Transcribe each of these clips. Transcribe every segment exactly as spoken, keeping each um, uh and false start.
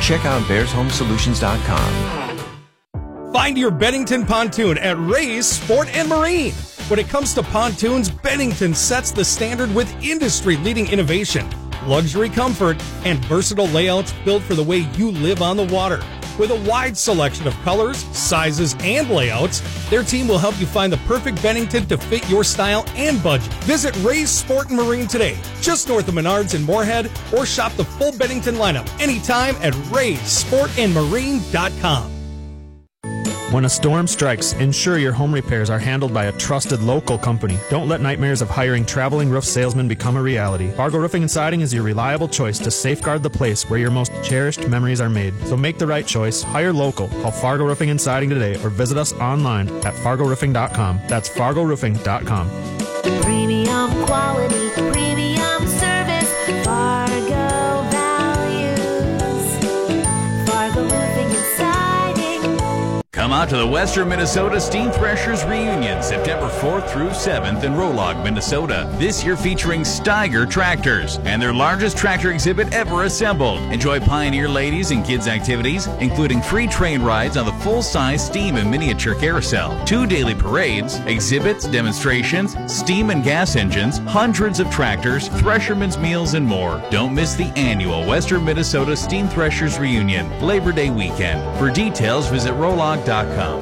check out bears home solutions dot com. Find your Bennington pontoon at Ray's Sport and Marine. When it comes to pontoons, Bennington sets the standard with industry-leading innovation, luxury comfort, and versatile layouts built for the way you live on the water. With a wide selection of colors, sizes, and layouts, their team will help you find the perfect Bennington to fit your style and budget. Visit Ray's Sport and Marine today, just north of Menards in Moorhead, or shop the full Bennington lineup anytime at rays sport and marine dot com. When a storm strikes, ensure your home repairs are handled by a trusted local company. Don't let nightmares of hiring traveling roof salesmen become a reality. Fargo Roofing and Siding is your reliable choice to safeguard the place where your most cherished memories are made. So make the right choice. Hire local. Call Fargo Roofing and Siding today or visit us online at fargo roofing dot com. That's fargo roofing dot com. Premium quality, premium service, Fargo values, Fargo Roofing and Siding. Come out to the Western Minnesota Steam Threshers Reunion, September fourth through seventh in Rolog, Minnesota. This year featuring Steiger tractors and their largest tractor exhibit ever assembled. Enjoy Pioneer ladies and kids activities, including free train rides on the full-size steam and miniature carousel, two daily parades, exhibits, demonstrations, steam and gas engines, hundreds of tractors, threshermen's meals, and more. Don't miss the annual Western Minnesota Steam Threshers Reunion, Labor Day weekend. For details, visit rolog dot com.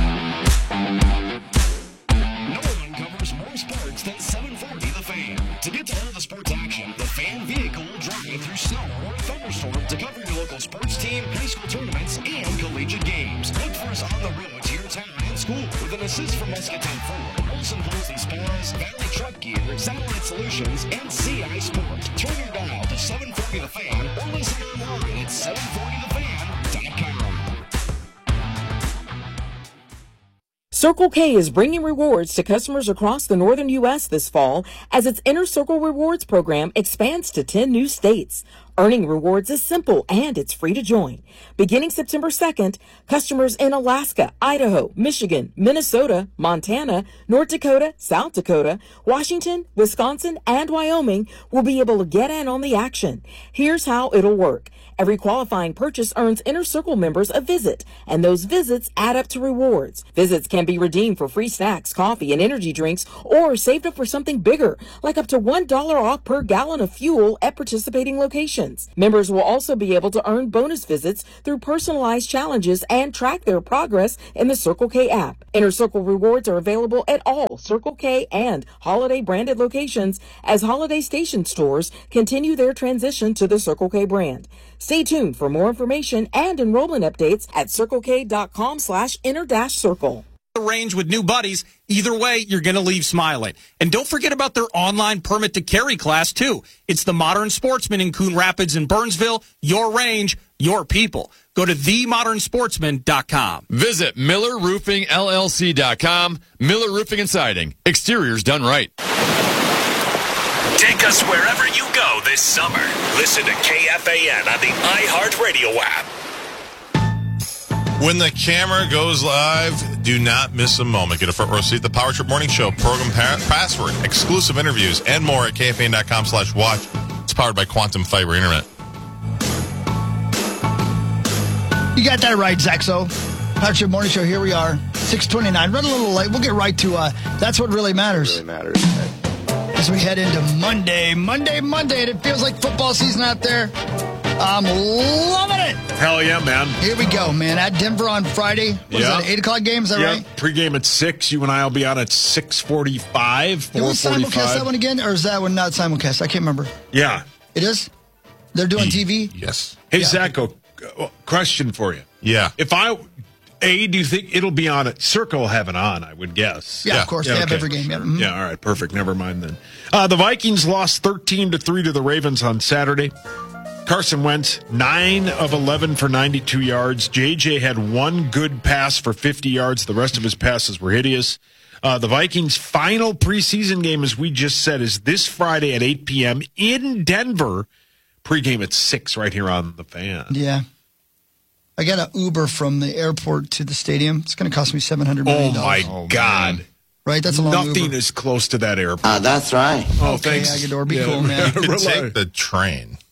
No one covers more sports than seven forty The Fan. To get to all the sports action, the Fan vehicle will drive you through snow or a thunderstorm to cover your local sports team, high school tournaments, and collegiate games. Look for us on the road to your town and school with an assist from Muscatine Ford, Olson Blues and Spas, Valley Truck Gear, Satellite Solutions, and C I Sport. Turn your dial to seven forty The Fan or listen online at seven forty the fan dot com. Circle K is bringing rewards to customers across the northern U S this fall as its Inner Circle Rewards program expands to ten new states. Earning rewards is simple and it's free to join. Beginning September second, customers in Alaska, Idaho, Michigan, Minnesota, Montana, North Dakota, South Dakota, Washington, Wisconsin, and Wyoming will be able to get in on the action. Here's how it'll work. Every qualifying purchase earns Inner Circle members a visit, and those visits add up to rewards. Visits can be redeemed for free snacks, coffee, and energy drinks, or saved up for something bigger, like up to one dollar off per gallon of fuel at participating locations. Members will also be able to earn bonus visits through personalized challenges and track their progress in the Circle K app. Inner Circle rewards are available at all Circle K and Holiday branded locations as Holiday Station stores continue their transition to the Circle K brand. Stay tuned for more information and enrollment updates at circle k dot com slash inner dash circle. Range with new buddies. Either way, you're going to leave smiling. And don't forget about their online permit to carry class, too. It's the Modern Sportsman in Coon Rapids and Burnsville. Your range, your people. Go to the modern sportsman dot com. Visit Miller Roofing L L C dot com. Miller Roofing and Siding. Exteriors done right. Take us wherever you go this summer. Listen to K F A N on the iHeartRadio app. When the camera goes live, do not miss a moment. Get a front row seat at the Power Trip Morning Show, program pa- password, exclusive interviews, and more at K F A N dot com slash watch. It's powered by Quantum Fiber Internet. You got that right, Zaxo. Power Trip Morning Show, here we are, six twenty-nine. Run a little late. We'll get right to uh, That's What Really Matters. Really matters. As we head into Monday, Monday, Monday, and it feels like football season out there. I'm loving it. Hell yeah, man. Here we go, man. At Denver on Friday. What yeah. is that, eight o'clock game? Is that yeah. right? Pre-game at six. You and I will be on at six forty-five, four forty-five. Did we simulcast that one again, or is that one not simulcast? I can't remember. Yeah. It is? They're doing T V? Yes. Hey, yeah. Zach, a question for you. Yeah. If I... A, do you think it'll be on at Circle will have it on, I would guess. Yeah, yeah. of course. Yeah, they okay. have every game. Yeah. Mm-hmm. yeah, all right. Perfect. Never mind then. Uh, the Vikings lost thirteen to three to the Ravens on Saturday. Carson Wentz, nine of eleven for ninety-two yards. J J had one good pass for fifty yards. The rest of his passes were hideous. Uh, the Vikings' final preseason game, as we just said, is this Friday at eight p.m. in Denver. Pre-game at six right here on The Fan. Yeah. I got an Uber from the airport to the stadium. It's going to cost me seven hundred million dollars. Oh, my God. Right? That's a long Nothing Uber. is close to that airport. Uh, that's right. Oh, okay, thanks. Agador, be yeah. cool, man. You could take the train.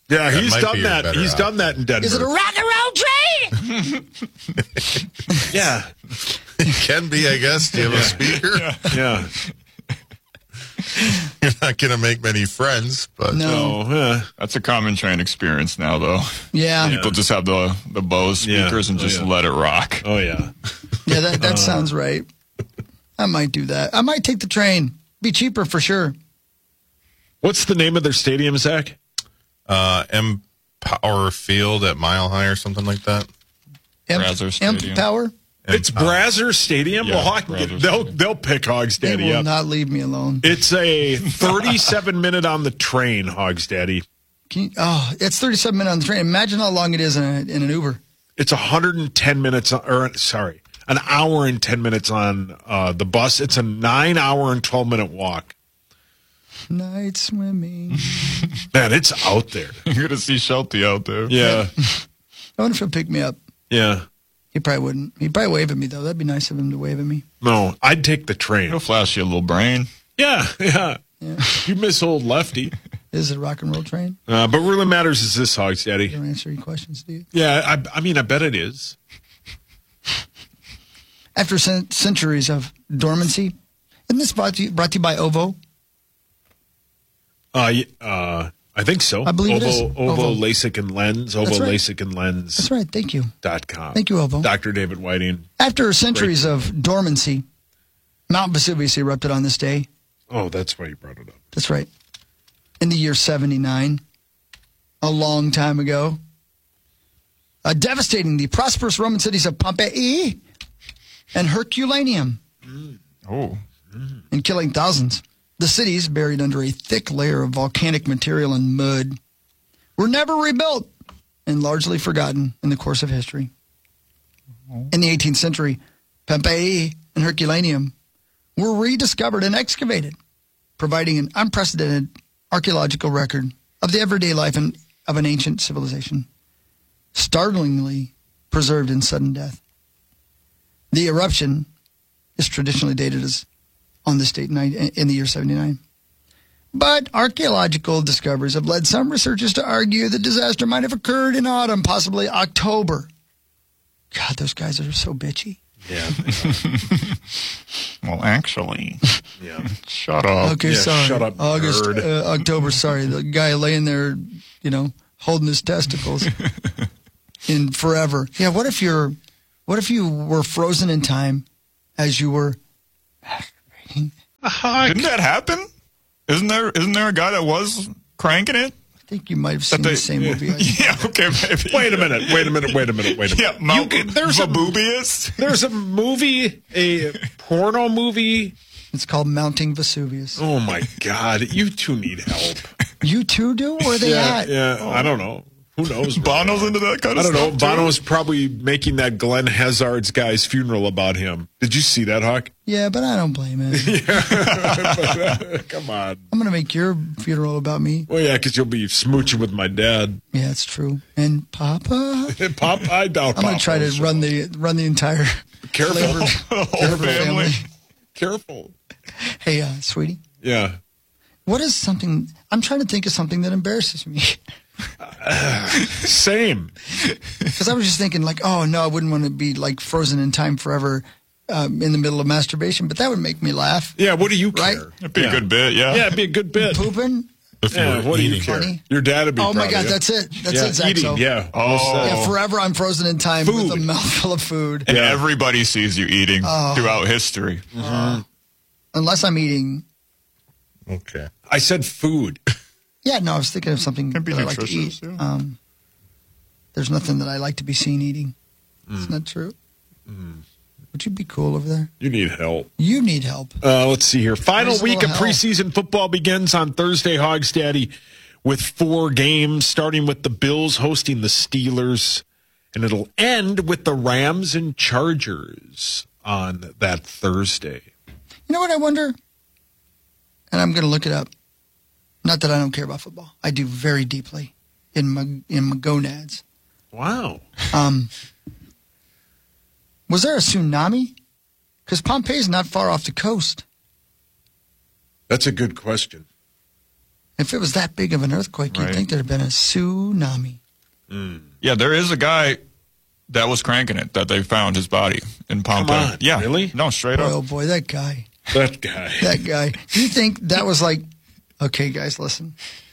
Yeah, That he's might done be your that. better He's option. done that in Denver. Is it a rock and roll train? Yeah. It can be, I guess. Do you have a speaker? Yeah. You're not going to make many friends, but No. Oh, yeah. That's a common train experience now, though. Yeah. People just have the the Bose Yeah. speakers and Oh, just yeah. let it rock. Oh, yeah. Yeah, that, Uh. that sounds right. I might do that. I might take the train. Be cheaper for sure. What's the name of their stadium, Zach? uh, Empower Field at Mile High or something like that. Imp, Brazos Imp Stadium. Power. It's Brazzer Stadium. Yeah, well, Hawk, Brazos they'll Stadium. they'll pick Hog They Daddy will up. not leave me alone. It's a thirty-seven minute on the train, Hogs Daddy. Can you, oh, it's thirty-seven minutes on the train. Imagine how long it is in, a, in an Uber. It's one hundred ten minutes, on- or sorry, an hour and ten minutes on uh, the bus. It's a nine hour and twelve minute walk. Night swimming. Man, it's out there. You're going to see Shelty out there. Yeah, I wonder if he'll pick me up. yeah. He probably wouldn't. He'd probably wave at me, though. That'd be nice of him to wave at me. No, I'd take the train. He'll flash you a little brain. Yeah, yeah. Yeah. You miss old Lefty. Is it a rock and roll train? Uh, but what really matters is this, Hogs You Daddy. don't answer any questions, do you? Yeah, I, I mean, I bet it is. After cent- centuries of dormancy, isn't this brought to you, brought to you by OVO? Uh, y- uh, I think so. I believe it Ovo, is. Ovo, Ovo. LASIK and Lens. Ovo, That's right. LASIK and Lens. That's right. Thank you. Dot com. Thank you, Ovo. Doctor David Whiting. After centuries of dormancy, Mount Vesuvius erupted on this day. Oh, that's why you brought it up. That's right. In the year seventy-nine, a long time ago, uh, devastating the prosperous Roman cities of Pompeii and Herculaneum Oh. and killing thousands. The cities, buried under a thick layer of volcanic material and mud, were never rebuilt and largely forgotten in the course of history. In the eighteenth century, Pompeii and Herculaneum were rediscovered and excavated, providing an unprecedented archaeological record of the everyday life in, of an ancient civilization, startlingly preserved in sudden death. The eruption is traditionally dated as on this date in in the year seventy-nine. But archaeological discoveries have led some researchers to argue the disaster might have occurred in autumn, possibly October. God, those guys are so bitchy. Yeah. Well, actually. Yeah. Shut up. Okay, Yeah, sorry. shut up, August, nerd. uh, October, sorry. The guy laying there, you know, holding his testicles in forever. Yeah, what if you're, what if you were frozen in time as you were masturbating? Didn't that happen? Isn't there isn't there a guy that was cranking it? I think you might have seen they- the same movie. I Yeah, okay, maybe. Wait a minute. Wait a minute. Wait a minute. Wait a minute. Yeah, Mount You can- there's a Vesuvius. there's a movie, a porno movie. It's called Mounting Vesuvius. Oh my God! You two need help. You two do? Where are they yeah, at? yeah. I don't know. Who knows? Bono's into that kind I of don't know. stuff. too? Bono's probably making that Glenn Hazard's guy's funeral about him. Did you see that, Hawk? Yeah, but I don't blame him. Come on. I'm going to make your funeral about me. Well, yeah, because you'll be smooching with my dad. Yeah, it's true. And Papa? Pop, I doubt. I'm going Papa to try to will show run up. the run the entire Careful. flavor, The whole flavor family. Careful. Hey, uh, sweetie, Yeah. what is something? I'm trying to think of something that embarrasses me. Same. Because I was just thinking, like, oh no, I wouldn't want to be like frozen in time forever um, in the middle of masturbation, but that would make me laugh. Yeah. What do you Right? care? It'd be yeah. a good bit, yeah. Yeah, it'd be a good bit. Pooping? If you Yeah. were What do you eating. care? Funny. Your dad would be. Oh my proud God, of you. that's it. That's yeah, it, Zach. eating. So, Yeah. Oh. Well said. yeah, forever I'm frozen in time with a Food. mouthful of food. And Yeah. everybody sees you eating Oh. throughout history. Unless I'm eating. Okay. I said food. Yeah, no, I was thinking of something Can be that I like to eat. nutritious, yeah. Um, there's nothing that I like to be seen eating. Isn't that true? Would you be cool over there? You need help. You need help. Uh, let's see here. Final Where's the week of little hell? preseason football begins on Thursday, Hogs Daddy, with four games, starting with the Bills hosting the Steelers, and it'll end with the Rams and Chargers on that Thursday. You know what I wonder? And I'm going to look it up. Not that I don't care about football. I do very deeply in my in my gonads. Wow. Um, was there a tsunami? Because Pompeii's not far off the coast. That's a good question. If it was that big of an earthquake, you'd Right. think there'd have been a tsunami. Yeah, there is a guy that was cranking it that they found his body in Pompeii. Come on, yeah, really? No, straight Boy, up. oh boy, that guy. That guy. That guy. Do you think that was like, okay, guys, listen.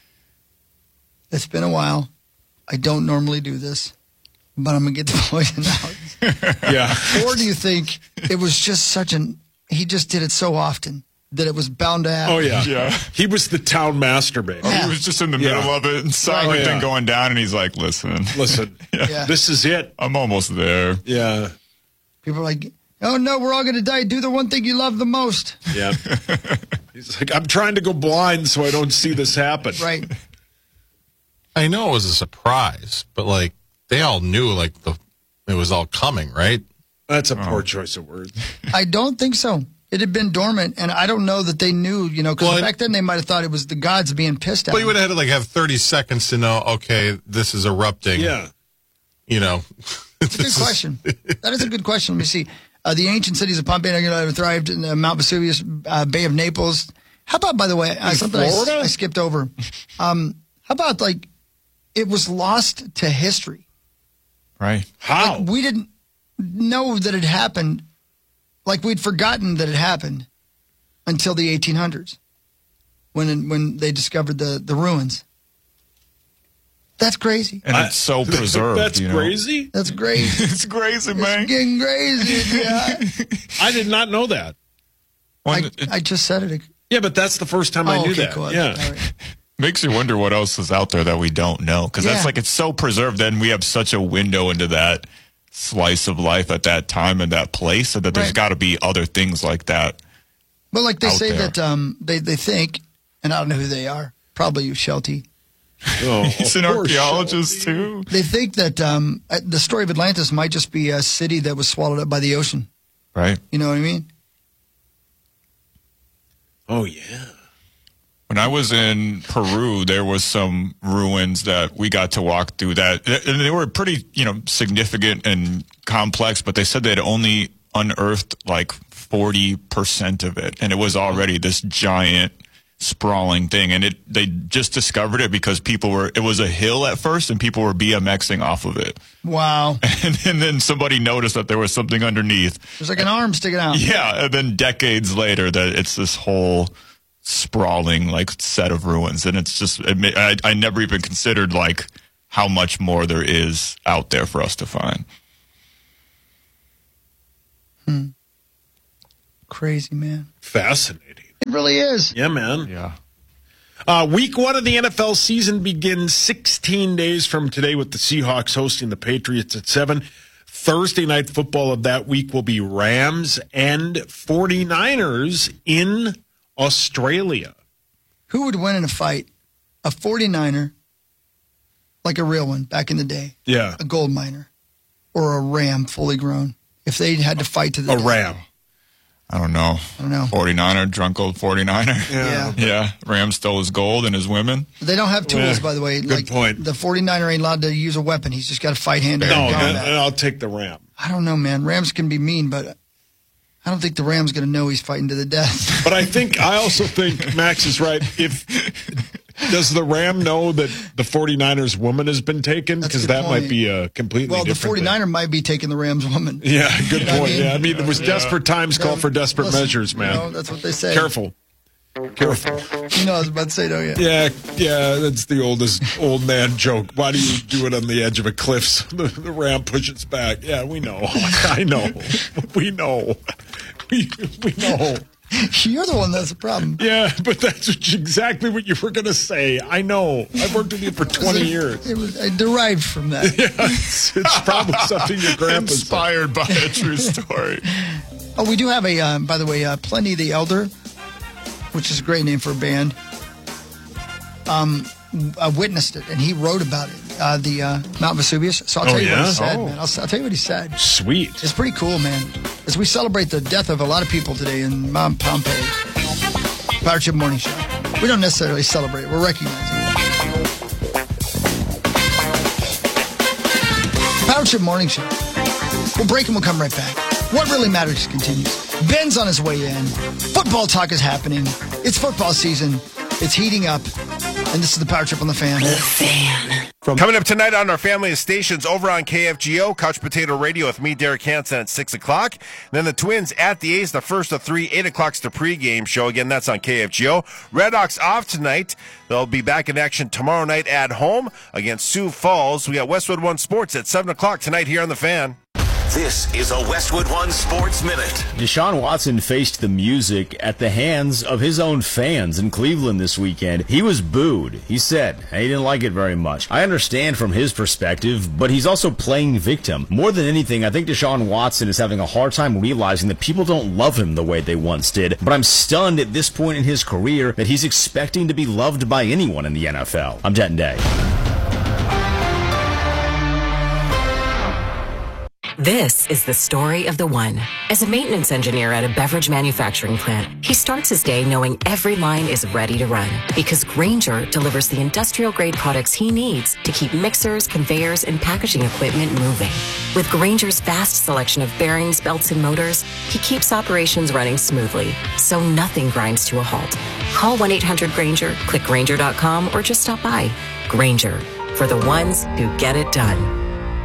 It's been a while. I don't normally do this, but I'm going to get the poison out. Yeah. Or do you think it was just such an, he just did it so often that it was bound to happen? Oh, yeah. Yeah. He was the town masturbate. Oh, he was just in the Yeah. middle of it and saw Right. everything Yeah. going down, and he's like, "Listen, Listen, Yeah. this is it. I'm almost there." Yeah. People are like, oh no, we're all going to die. Do the one thing you love the most. Yeah. He's like, I'm trying to go blind so I don't see this happen. Right. I know it was a surprise, but like they all knew like the it was all coming, right? That's a poor choice of words. I don't think so. It had been dormant, and I don't know that they knew, you know, because Well, it- back then they might have thought it was the gods being pissed at But you them. would have had to like have thirty seconds to know, okay, this is erupting. Yeah. You know. That's a good question. That is a good question. Let me see. Uh, the ancient cities of Pompeii have thrived in uh, Mount Vesuvius, uh, Bay of Naples. How about, by the way, uh, In something I, Florida? I skipped over. Um, how about, like, it was lost to history? Right. How? Like, we didn't know that it happened. Like, we'd forgotten that it happened until the eighteen hundreds when when they discovered the, the ruins. That's crazy. And it's so preserved. That's you know? crazy. That's crazy. It's crazy, It's man. getting crazy. Yeah. I did not know that. When I, it I just said it. Yeah, but that's the first time I Oh, knew okay, that. cool. Yeah. All right. makes you wonder what else is out there that we don't know, because Yeah. that's like it's so preserved. Then we have such a window into that slice of life at that time and that place, so that there's Right. got to be other things like that. But like they out say there. that um, they, they think, and I don't know who they are, probably you, Shelty. Oh, He's an of course, archaeologist Shelby. too. They think that um, uh, the story of Atlantis might just be a city that was swallowed up by the ocean. Right. You know what I mean? Oh, yeah. When I was in Peru, there was some ruins that we got to walk through that, and they were pretty, you know, significant and complex, but they said they'd only unearthed like forty percent of it, and it was already this giant sprawling thing, and it they just discovered it because people were, it was a hill at first, and people were BMXing off of it. Wow. And, and then somebody noticed that there was something underneath. There's like an arm sticking out. Yeah, and then decades later, that it's this whole sprawling like set of ruins, and it's just it, ma- I, I never even considered like how much more there is out there for us to find. Hmm. Crazy, man. Fascinating. It really is. Yeah, man. Yeah. Uh, week one of the N F L season begins sixteen days from today with the Seahawks hosting the Patriots at seven. Thursday night football of that week will be Rams and 49ers in Australia. Who would win in a fight? A forty-niner, like a real one back in the day, Yeah. a gold miner, or a ram fully grown? If they had to fight to the A death. Ram. I don't know. I don't know. forty-niner, drunk old forty-niner. Yeah. Yeah. Ram stole his gold and his women. They don't have tools, Yeah, by the way. good like, point. The forty-niner ain't allowed to use a weapon. He's just got to fight hand to No, hand then, combat. then I'll take the Ram. I don't know, man. Rams can be mean, but I don't think the Ram's going to know he's fighting to the death. But I think, I also think Max is right. If does the Ram know that the 49ers woman has been taken? That's a Because good that might point. be a completely Well, the different thing. forty-niner might be taking the Rams woman. Yeah, good You know what I point. mean? Yeah, I mean, it was desperate times call for desperate Listen, measures, man. You know, that's what they say. Careful. Careful. You know, I was about to say, don't you? Yeah, yeah, that's the oldest old man joke. Why do you do it on the edge of a cliff so the, the ram pushes back? Yeah, we know. I know. We know. We, we know. You're the one that's the problem. Yeah, but that's what- exactly what you were going to say. I know. I've worked with you for twenty years. It was I derived from that. Yeah, it's, it's probably something your grandpa said. Inspired by a true story. Oh, we do have a, um, by the way, uh, Pliny the Elder, which is a great name for a band, um, uh, witnessed it, and he wrote about it, uh, the uh, Mount Vesuvius. So I'll Oh, tell you what yeah? he said, Oh. man. I'll, I'll tell you what he said. Sweet. It's pretty cool, man. As we celebrate the death of a lot of people today in Mount Pompeii, Power Chip Morning Show. We don't necessarily celebrate, we're recognizing it. Power Chip Morning Show. We'll break and we'll come right back. What really matters continues. Ben's on his way in. Football talk is happening. It's football season. It's heating up. And this is the Power Trip on the Fan. The Fan. From Coming up tonight on our family of stations over on K F G O, Couch Potato Radio with me, Derek Hansen, at six o'clock. Then the Twins at the A's, the first of three, eight o'clock's the pregame show. Again, that's on K F G O. Redhawks off tonight. They'll be back in action tomorrow night at home against Sioux Falls. We got Westwood One Sports at seven o'clock tonight here on the Fan. This is a Westwood One Sports Minute. Deshaun Watson faced the music at the hands of his own fans in Cleveland this weekend. He was booed. He said he didn't like it very much. I understand from his perspective, but he's also playing victim. More than anything, I think Deshaun Watson is having a hard time realizing that people don't love him the way they once did. But I'm stunned at this point in his career that he's expecting to be loved by anyone in the N F L. I'm Jet Day. This is the story of the one. As a maintenance engineer at a beverage manufacturing plant, he starts his day knowing every line is ready to run because Grainger delivers the industrial-grade products he needs to keep mixers, conveyors, and packaging equipment moving. With Grainger's vast selection of bearings, belts, and motors, he keeps operations running smoothly, so nothing grinds to a halt. Call one eight hundred Grainger, click Grainger dot com, or just stop by. Grainger, for the ones who get it done.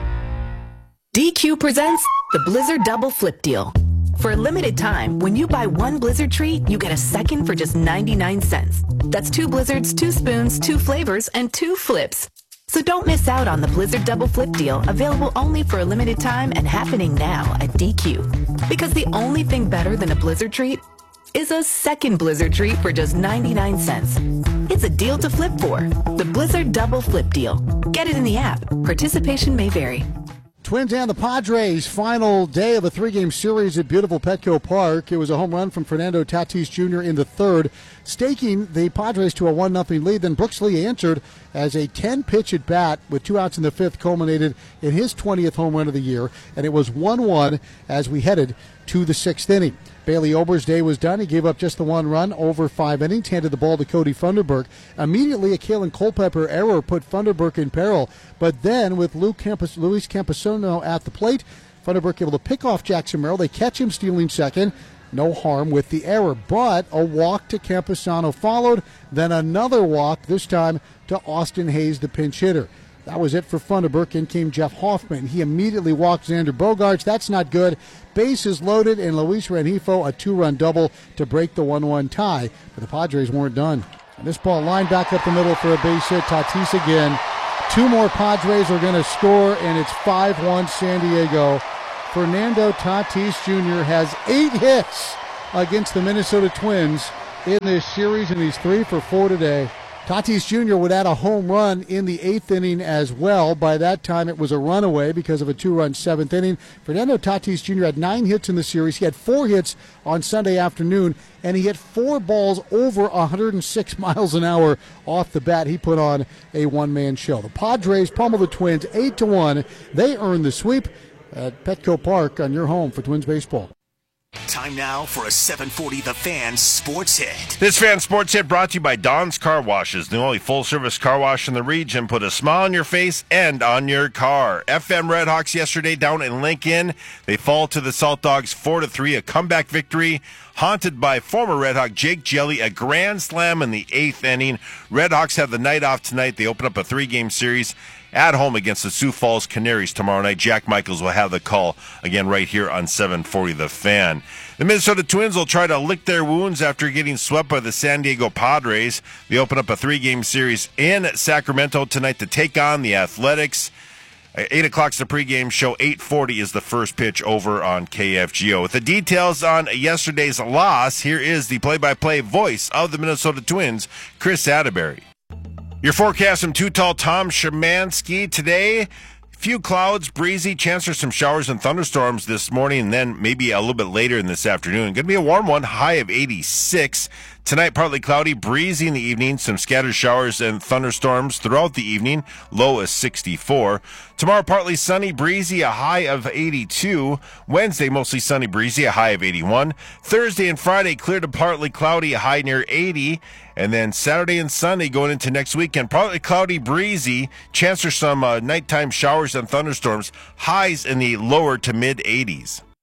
D Q presents the Blizzard Double Flip Deal. For a limited time, when you buy one Blizzard treat, you get a second for just ninety-nine cents. That's two Blizzards, two spoons, two flavors, and two flips. So don't miss out on the Blizzard Double Flip Deal, available only for a limited time and happening now at D Q. Because the only thing better than a Blizzard treat is a second Blizzard treat for just ninety-nine cents. It's a deal to flip for. The Blizzard Double Flip Deal. Get it in the app. Participation may vary. Twins and the Padres, final day of a three-game series at beautiful Petco Park. It was a home run from Fernando Tatis Junior in the third, staking the Padres to a one nothing lead. Then Brooks Lee answered as a ten-pitch at bat with two outs in the fifth culminated in his twentieth home run of the year, and it was one one as we headed to the sixth inning. Bailey Ober's day was done. He gave up just the one run over five innings, handed the ball to Cody Funderburk. Immediately, a Kalen Culpepper error put Funderburk in peril. But then, with Luke Campos, Luis Campusano at the plate, Funderburk able to pick off Jackson Merrill. They catch him stealing second. No harm with the error. But a walk to Campusano followed. Then another walk, this time to Austin Hayes, the pinch hitter. That was it for Funderburk. In came Jeff Hoffman. He immediately walked Xander Bogaerts. That's not good. Bases loaded, and Luis Rengifo a two-run double to break the one one tie. But the Padres weren't done. And this ball lined back up the middle for a base hit. Tatis again. Two more Padres are going to score, and it's five one San Diego. Fernando Tatis Junior has eight hits against the Minnesota Twins in this series, and he's three for four today. Tatis Junior would add a home run in the eighth inning as well. By that time, it was a runaway because of a two-run seventh inning. Fernando Tatis Junior had nine hits in the series. He had four hits on Sunday afternoon, and he hit four balls over one hundred six miles an hour off the bat. He put on a one-man show. The Padres pummel the Twins eight to one. They earn the sweep at Petco Park on your home for Twins baseball. Time now for a seven forty The Fan Sports Hit. This Fan Sports Hit brought to you by Don's Car Washes, the only full-service car wash in the region. Put a smile on your face and on your car. F M Redhawks yesterday down in Lincoln. They fall to the Salt Dogs four to three, a comeback victory. Haunted by former Redhawk Jake Jelly, a grand slam in the eighth inning. Redhawks have the night off tonight. They open up a three-game series at home against the Sioux Falls Canaries tomorrow night. Jack Michaels will have the call again right here on seven forty The Fan. The Minnesota Twins will try to lick their wounds after getting swept by the San Diego Padres. They open up a three-game series in Sacramento tonight to take on the Athletics. eight o'clock's the pregame show. eight forty is the first pitch over on K F G O. With the details on yesterday's loss, here is the play-by-play voice of the Minnesota Twins, Chris Atterbury. Your forecast from Too Tall Tom Szymanski today. Few clouds, breezy, chance for some showers and thunderstorms this morning, and then maybe a little bit later in this afternoon. Going to be a warm one, high of eighty-six. Tonight, partly cloudy, breezy in the evening, some scattered showers and thunderstorms throughout the evening, low of sixty-four. Tomorrow, partly sunny, breezy, a high of eighty-two. Wednesday, mostly sunny, breezy, a high of eighty-one. Thursday and Friday, clear to partly cloudy, a high near eighty. And then Saturday and Sunday going into next weekend, partly cloudy, breezy, chance for some uh, nighttime showers and thunderstorms, highs in the lower to mid eighties.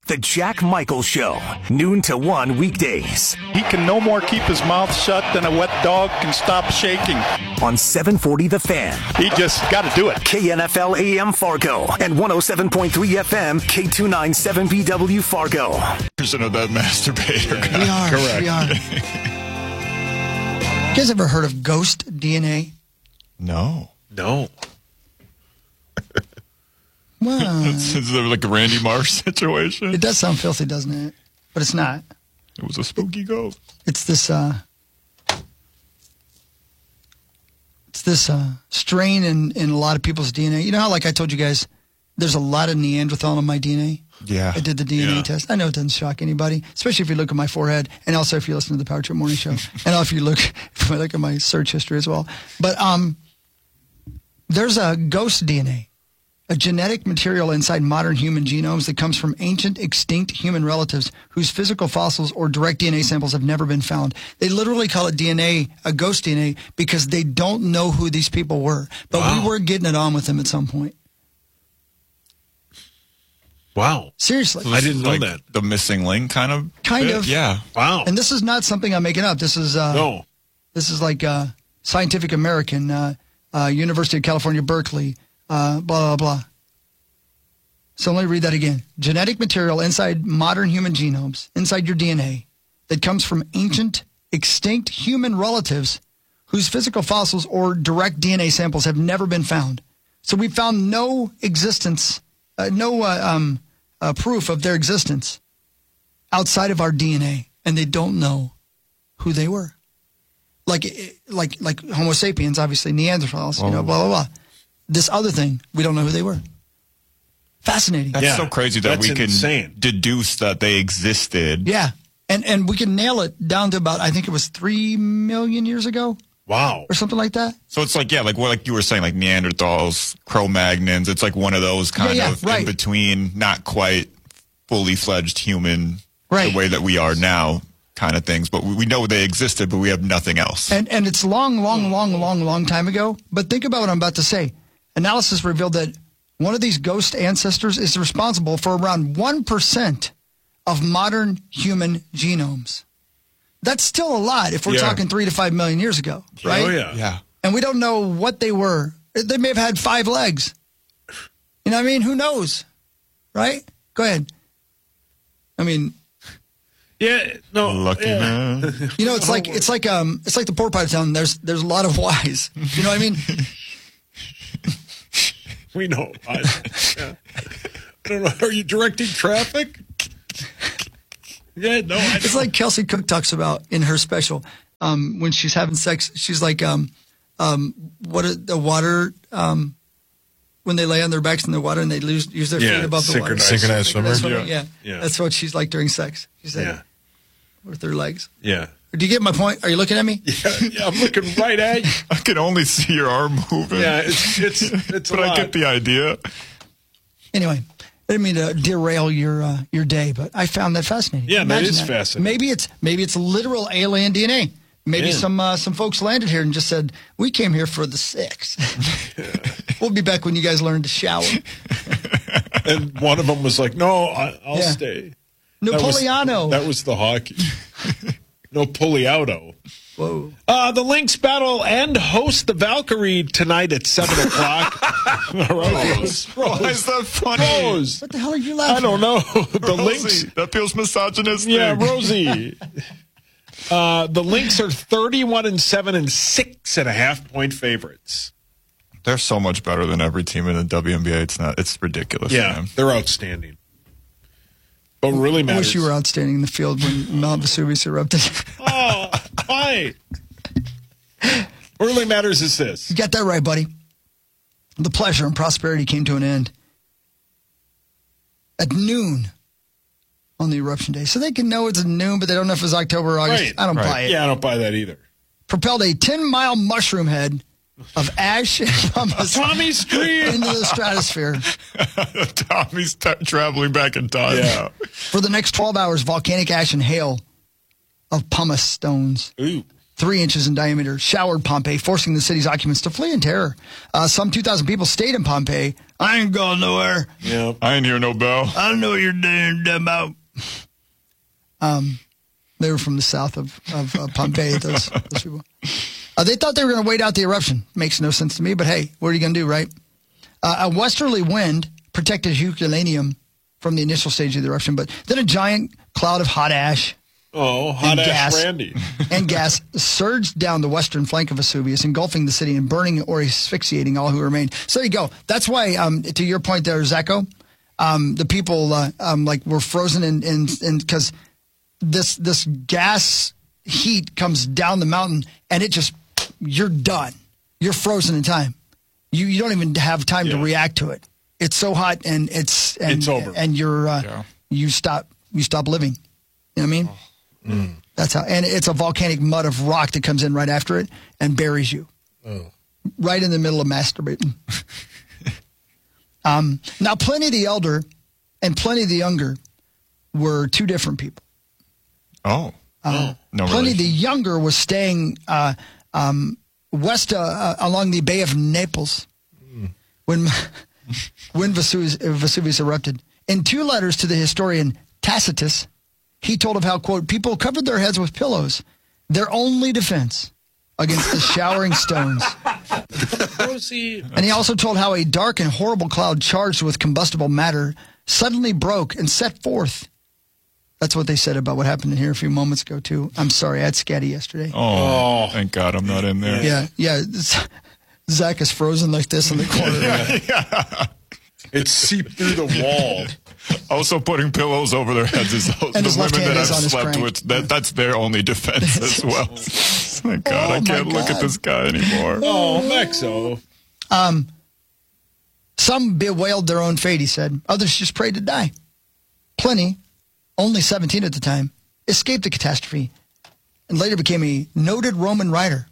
The Jack Michaels Show, noon to one weekdays. He can no more keep his mouth shut than a wet dog can stop shaking. On seven forty The Fan. He just got to do it. K N F L A M Fargo and one oh seven point three F M K two ninety-seven B W Fargo. Percent of that masturbator guy. We are. Correct. We are. You guys ever heard of ghost D N A? No. No. Well, Is it like a Randy Marsh situation? it does sound filthy, doesn't it? But it's not. It was a spooky ghost. It's this. Uh, it's this uh, strain in in a lot of people's D N A. You know how, like I told you guys, there's a lot of Neanderthal in my D N A. Yeah. I did the D N A Yeah. test. I know it doesn't shock anybody, especially if you look at my forehead, and also if you listen to the Power Trip Morning Show, and if you look if you look at my search history as well. But um, there's a ghost D N A. A genetic material inside modern human genomes that comes from ancient extinct human relatives whose physical fossils or direct D N A samples have never been found. They literally call it D N A, a ghost D N A, because they don't know who these people were. But Wow. we were getting it on with them at some point. Wow. Seriously. I didn't know Like that. The missing link kind of? Kind bit? of. Yeah. Wow. And this is not something I'm making up. This is uh, No. This is like uh, Scientific American, uh, uh, University of California, Berkeley, uh, blah, blah, blah. So let me read that again. Genetic material inside modern human genomes, inside your D N A, that comes from ancient, extinct human relatives whose physical fossils or direct D N A samples have never been found. So we found no existence, uh, no uh, um, uh, proof of their existence outside of our D N A, and they don't know who they were. Like, like, like Homo sapiens, obviously Neanderthals, you know, blah blah blah. This other thing, we don't know who they were. Fascinating. That's Yeah. so crazy that That's we can insane. deduce that they existed. Yeah, and and we can nail it down to about, I think it was three million years ago Wow. or something like that. So it's like, yeah, like what like you were saying, like Neanderthals, Cro-Magnons. It's like one of those kind Yeah, yeah, of right. in between, not quite fully fledged human, Right. the way that we are now, kind of things. But we, we know they existed, but we have nothing else. And and it's long, long, long, long, long time ago. But think about what I'm about to say. Analysis revealed that one of these ghost ancestors is responsible for around one percent of modern human genomes. That's still a lot if we're Yeah. talking three to five million years ago, right? Oh, yeah. Yeah. And we don't know what they were. They may have had five legs. You know what I mean? Who knows? Right? Go ahead. I mean, Yeah. No. Lucky yeah. man. you know, it's like it's like um it's like the poor part of town. There's there's a lot of whys. You know what I mean? We know. I, yeah. I don't know. Are you directing traffic? Yeah, no. I It's like Kelsey Cook talks about in her special um, when she's having sex. She's like, um, um, what are the water um, when they lay on their backs in the water and they lose, use their Yeah, feet above the water. synchronized swimmer. swimming, Yeah. Yeah. Yeah. That's what she's like during sex. She said, Yeah. with her legs. Yeah. Do you get my point? Are you looking at me? Yeah, yeah, I'm looking right at you. I can only see your arm moving. Yeah, it's it's it's a but I lot. get the idea. Anyway, I didn't mean to derail your uh, your day, but I found that fascinating. Yeah, that Imagine is fascinating. Maybe it's maybe it's literal alien D N A. Maybe Yeah. some uh, some folks landed here and just said, "We came here for the sex." We'll be back when you guys learn to shower. And one of them was like, "No, I, I'll Yeah. stay." That was- Napoleano. That was the hockey. No Poliauto. Whoa. Uh, the Lynx battle and host the Valkyrie tonight at seven o'clock. All right, Rose. Why is that funny? Rose. What the hell are you laughing I don't know. The Rosie, Lynx. that feels misogynistic. Yeah, Rosie. Uh, the Lynx are thirty-one and seven and six and a half point favorites. They're so much better than every team in the W N B A. It's not. It's ridiculous. Yeah, man. they're outstanding. But really I matters. wish you were outstanding in the field when Mount Vesuvius erupted. Oh, why? What really matters is this. You got that right, buddy. The pleasure and prosperity came to an end at noon on the eruption day. So they can know it's at noon, but they don't know if it's October or August. Right. I don't Right. buy it. Yeah, I don't buy that either. Propelled a ten-mile mushroom head of ash and pumice Tommy Street into the stratosphere. Tommy's t- traveling back in time. Yeah. For the next twelve hours, volcanic ash and hail of pumice stones Ooh. three inches in diameter, showered Pompeii, forcing the city's occupants to flee in terror. Uh, some two thousand people stayed in Pompeii. I ain't going nowhere. Yep. I ain't hear no bell. I don't know what you're doing about. Um, they were from the south of, of uh, Pompeii, those, those people. Uh, they thought they were going to wait out the eruption. Makes no sense to me, but hey, what are you going to do, right? Uh, a westerly wind protected Herculaneum from the initial stage of the eruption, but then a giant cloud of hot ash Oh, hot and ash gas, Randy. and gas surged down the western flank of Vesuvius, engulfing the city and burning or asphyxiating all who remained. So there you go. That's why, um, to your point there, Zacho, um, the people uh, um, like were frozen in in because this this gas heat comes down the mountain and it just you're done. You're frozen in time. You you don't even have time yeah. to react to it. It's so hot and it's and, it's over. and you're uh, yeah. you stop you stop living. You know what I mean? Mm. That's how, and it's a volcanic mud of rock that comes in right after it and buries you, Oh. right in the middle of masturbating. um, now, Pliny the Elder and Pliny the Younger were two different people. Oh, Uh, no Pliny relation. the Younger was staying uh, um, west uh, uh, along the Bay of Naples when when Vesuvius, Vesuvius erupted. In two letters to the historian Tacitus, he told of how, quote, people covered their heads with pillows, their only defense against the showering stones. And he also told how a dark and horrible cloud charged with combustible matter suddenly broke and set forth. That's what they said about what happened in here a few moments ago, too. I'm sorry, I had scatty yesterday. Oh, thank God I'm not in there. Yeah, yeah. Zach is frozen like this in the corner. yeah, yeah. It seeped through the wall. Also, putting pillows over their heads is the his left women hand that is I've on his slept crank. with. That, that's their only defense as well. Thank God, Oh, I can't my look at God. this guy anymore. Oh, Mexo. Um, some bewailed their own fate, he said. Others just prayed to die. Pliny, only seventeen at the time, escaped the catastrophe and later became a noted Roman writer.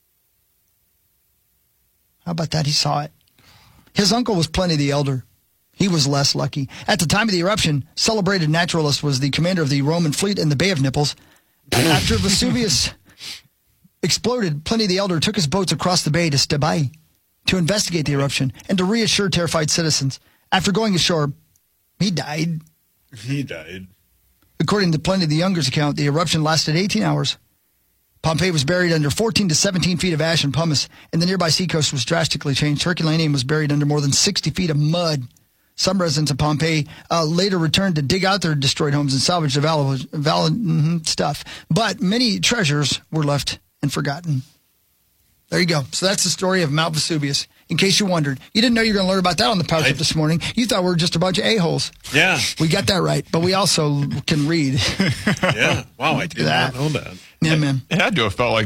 How about that? He saw it. His uncle was Pliny the Elder. He was less lucky. At the time of the eruption, celebrated naturalist was the commander of the Roman fleet in the Bay of Naples. After Vesuvius exploded, Pliny the Elder took his boats across the bay to Stabai to investigate the eruption and to reassure terrified citizens. After going ashore, he died. He died. According to Pliny the Younger's account, the eruption lasted eighteen hours. Pompeii was buried under fourteen to seventeen feet of ash and pumice, and the nearby seacoast was drastically changed. Herculaneum was buried under more than sixty feet of mud. Some residents of Pompeii uh, later returned to dig out their destroyed homes and salvage the valuable, val- mm, stuff. But many treasures were left and forgotten. There you go. So that's the story of Mount Vesuvius. In case you wondered, you didn't know you were going to learn about that on the Power Trip this morning. You thought we were just a bunch of a-holes. Yeah. We got that right, but we also can read. Yeah. Wow, I did that. not know that. Yeah, man. It had to have felt like